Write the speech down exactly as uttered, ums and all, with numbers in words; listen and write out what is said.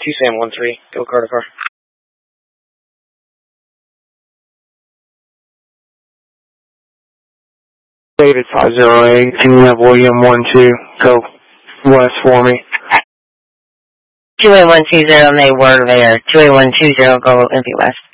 two Sam one three, go car to car. David five zero eight, can you have William one two, go west for me? two eight one two zero, they were there. two eight one two zero, go Olympia West.